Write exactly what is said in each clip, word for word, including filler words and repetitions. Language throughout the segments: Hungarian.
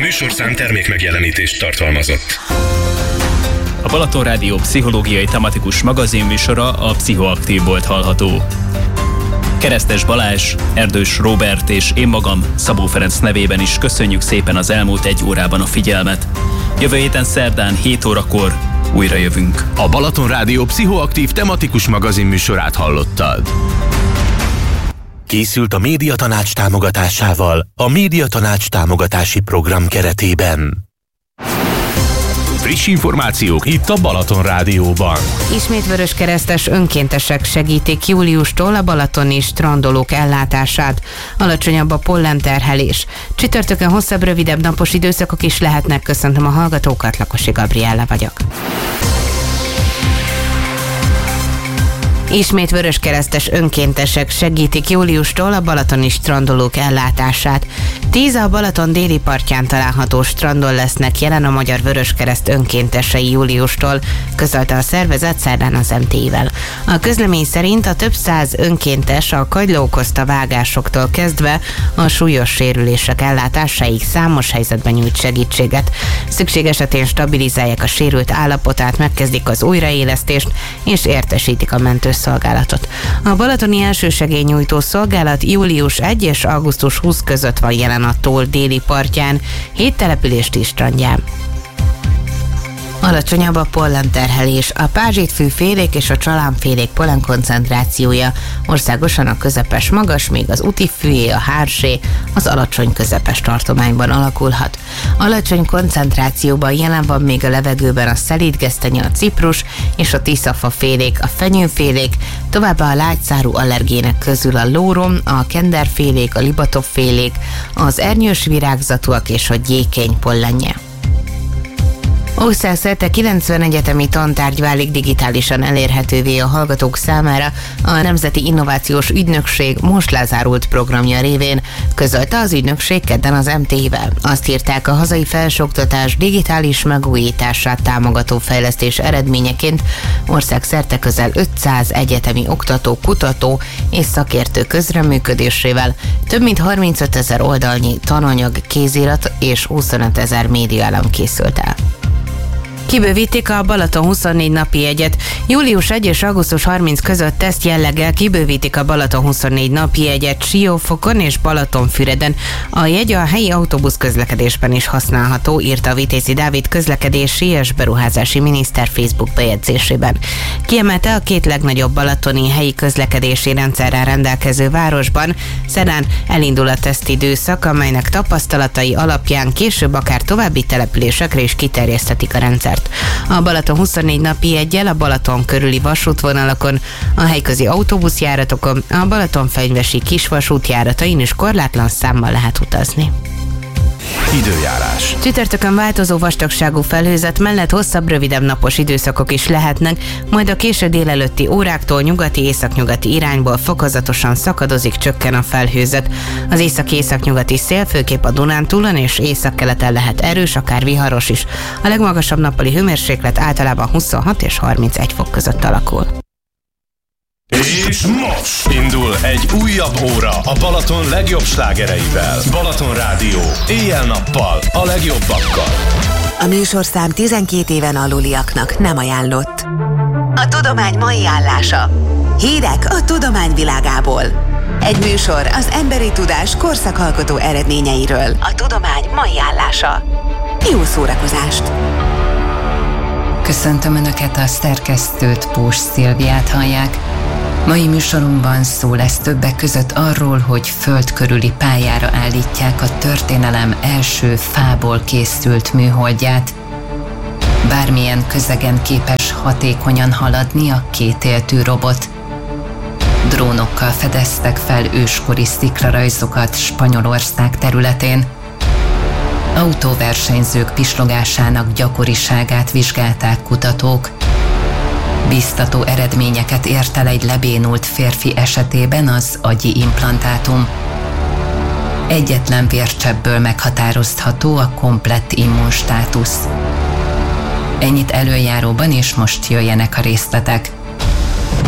műsorszám termékmegjelenítést tartalmazott. A Balaton Rádió pszichológiai tematikus magazinműsora a Pszichoaktív volt hallható. Keresztes Balázs, Erdős Róbert és én magam Szabó Ferenc nevében is köszönjük szépen az elmúlt egy órában a figyelmet. Jövő héten szerdán hét órakor újra jövünk. A Balaton Rádió pszichoaktív tematikus magazinműsorát hallottad. Készült a Médiatanács támogatásával a Médiatanács támogatási program keretében. Friss információk itt a Balaton Rádióban. Ismét vöröskeresztes önkéntesek segítik júliustól a balatoni strandolók ellátását. Alacsonyabb a pollenterhelés. Csütörtökön hosszabb, rövidebb napos időszakok is lehetnek. Köszöntöm a hallgatókat, Lakosi Gabriella vagyok. Ismét vöröskeresztes önkéntesek segítik júliustól a balatoni strandolók ellátását. Tíz a Balaton déli partján található strandon lesznek jelen a Magyar Vöröskereszt önkéntesei júliustól, közölte a szervezet szerdán az em té i-vel. A közlemény szerint a több száz önkéntes a kagyló okozta vágásoktól kezdve a súlyos sérülések ellátásáig számos helyzetben nyújt segítséget. Szükség esetén stabilizálják a sérült állapotát, megkezdik az újraélesztést és értesítik a mentő szolgálatot. A balatoni elsősegélynyújtó szolgálat július elseje és augusztus huszadika között van jelen a tó déli partján, hét települést is strandján. Alacsonyabb a pollenterhelés. A pázsitfűfélék és a csalánfélék pollenkoncentrációja országosan a közepes magas, míg az útifűjé, a hársé az alacsony közepes tartományban alakulhat. Alacsony koncentrációban jelen van még a levegőben a szelídgesztenye, a ciprus és a tiszafafélék, a fenyőfélék, továbbá a lágyszárú allergének közül a lórom, a kenderfélék, a libatopfélék, az ernyős virágzatúak és a gyékény pollenje. Országszerte kilencven egyetemi tantárgy válik digitálisan elérhetővé a hallgatók számára a Nemzeti Innovációs Ügynökség most lezárult programja révén, közölte az ügynökség kedden az em té i-vel. Azt írták, a hazai felsőoktatás digitális megújítását támogató fejlesztés eredményeként országszerte közel ötszáz egyetemi oktató, kutató és szakértő közreműködésével több mint harmincötezer oldalnyi tananyag, kézirat és huszonötezer médiaelem készült el. Kibővítik a Balaton huszonnégy napi jegyet. július elseje és augusztus harmincadika között teszt jelleggel kibővítik a Balaton huszonnégy napi jegyet Siófokon és Balatonfüreden. A jegy a helyi autóbusz közlekedésben is használható, írta Vitézi Dávid közlekedési és beruházási miniszter Facebook bejegyzésében. Kiemelte, a két legnagyobb balatoni helyi közlekedési rendszerrel rendelkező városban szerdán elindul a tesztidőszak, amelynek tapasztalatai alapján később akár további településekre is kiterjesztetik a rendszert. A Balaton huszonnégy napi jeggyel a Balaton körüli vasútvonalakon, a helyközi autóbuszjáratokon, a Balatonfenyvesi kisvasútjáratain is korlátlan számmal lehet utazni. Időjárás. Csütörtökön változó vastagságú felhőzet mellett hosszabb, rövidebb napos időszakok is lehetnek, majd a késő délelőtti óráktól nyugati északnyugati irányból fokozatosan szakadozik, csökken a felhőzet. Az észak-északnyugati szél főképp a Dunántúlon és északkeleten lehet erős, akár viharos is. A legmagasabb nappali hőmérséklet általában huszonhat és harmincegy fok között alakul. És most indul egy újabb óra a Balaton legjobb slágereivel. Balaton Rádió, éjjel-nappal, a legjobbakkal. A műsorszám tizenkét éven aluliaknak nem ajánlott. A tudomány mai állása. Hírek a tudomány világából. Egy műsor az emberi tudás korszakalkotó eredményeiről. A tudomány mai állása. Jó szórakozást! Köszöntöm Önöket, a szerkesztőt, Pós Szilviát hallják. Mai műsorunkban szó lesz többek között arról, hogy föld körüli pályára állítják a történelem első fából készült műholdját. Bármilyen közegen képes hatékonyan haladni a kétéltű robot. Drónokkal fedeztek fel őskori szikrarajzokat Spanyolország területén. Autóversenyzők pislogásának gyakoriságát vizsgálták kutatók. Biztató eredményeket ért el egy lebénult férfi esetében az agyi implantátum. Egyetlen vércseppből meghatározható a komplett immunstátusz. Ennyit előjáróban, és most jöjjenek a részletek.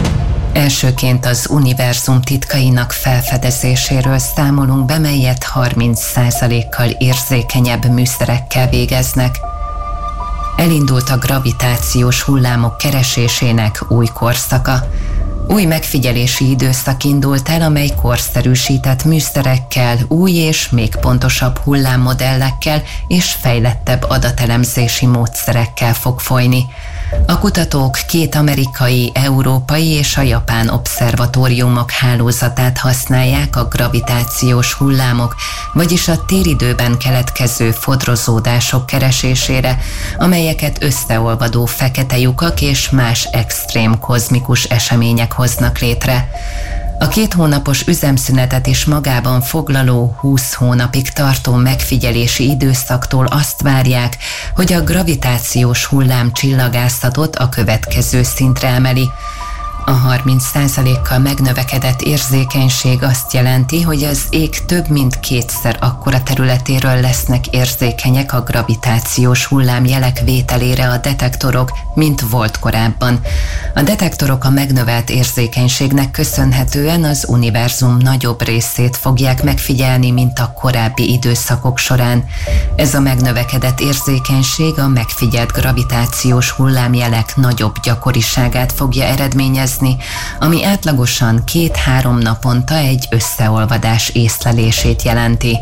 Elsőként az univerzum titkainak felfedezéséről számolunk be, melyet harminc százalékkal érzékenyebb műszerekkel végeznek. Elindult a gravitációs hullámok keresésének új korszaka. Új megfigyelési időszak indult el, amely korszerűsített műszerekkel, új és még pontosabb hullámmodellekkel és fejlettebb adatelemzési módszerekkel fog folyni. A kutatók két amerikai, európai és a japán obszervatóriumok hálózatát használják a gravitációs hullámok, vagyis a téridőben keletkező fodrozódások keresésére, amelyeket összeolvadó fekete lyukak és más extrém kozmikus események hoznak létre. A két hónapos üzemszünetet is magában foglaló húsz hónapig tartó megfigyelési időszaktól azt várják, hogy a gravitációs hullám csillagászatot a következő szintre emeli. A harminc százalékkal megnövekedett érzékenység azt jelenti, hogy az ég több mint kétszer akkora területéről lesznek érzékenyek a gravitációs hullámjelek vételére a detektorok, mint volt korábban. A detektorok a megnövelt érzékenységnek köszönhetően az univerzum nagyobb részét fogják megfigyelni, mint a korábbi időszakok során. Ez a megnövekedett érzékenység a megfigyelt gravitációs hullámjelek nagyobb gyakoriságát fogja eredményezni, ami átlagosan két-három naponta egy összeolvadás észlelését jelenti.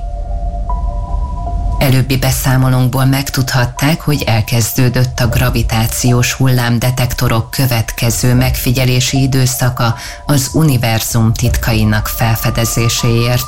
Előbbi beszámolónkból megtudhatták, hogy elkezdődött a gravitációs hullámdetektorok következő megfigyelési időszaka az univerzum titkainak felfedezéséért.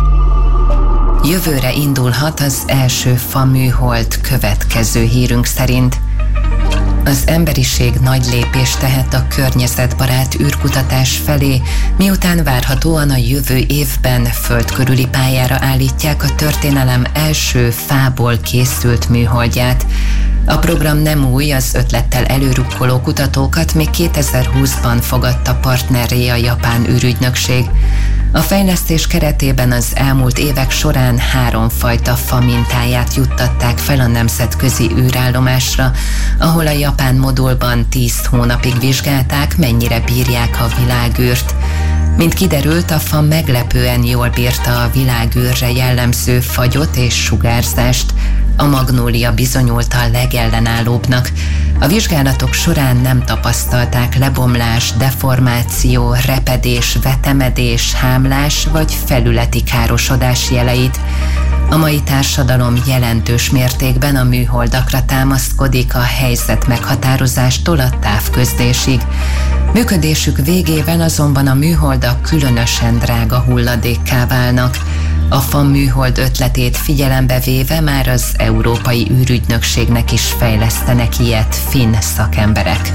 Jövőre indulhat az első faműhold következő hírünk szerint. Az emberiség nagy lépést tehet a környezetbarát űrkutatás felé, miután várhatóan a jövő évben föld körüli pályára állítják a történelem első fából készült műholdját. A program nem új, az ötlettel előrukkoló kutatókat még kétezer-húszban fogadta partnerré a japán űrügynökség. A fejlesztés keretében az elmúlt évek során három fajta fa mintáját juttatták fel a nemzetközi űrállomásra, ahol a japán modulban tíz hónapig vizsgálták, mennyire bírják a világűrt. Mint kiderült, a fa meglepően jól bírta a világűrre jellemző fagyot és sugárzást. A magnólia bizonyult a legellenállóbbnak. A vizsgálatok során nem tapasztalták lebomlás, deformáció, repedés, vetemedés, hámlás vagy felületi károsodás jeleit. A mai társadalom jelentős mértékben a műholdakra támaszkodik a helyzet meghatározástól a távközlésig. Működésük végével azonban a műholdak különösen drága hulladékká válnak. A fa műhold ötletét figyelembe véve már az Európai űrügynökségnek is fejlesztenek ilyet finn szakemberek.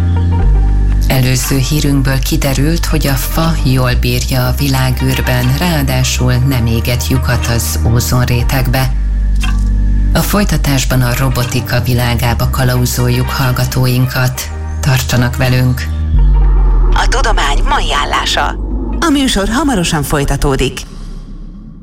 Előző hírünkből kiderült, hogy a fa jól bírja a világűrben, ráadásul nem éget lyukat az ózonrétegbe. A folytatásban a robotika világába kalauzoljuk hallgatóinkat. Tartsanak velünk! A tudomány mai állása. A műsor hamarosan folytatódik.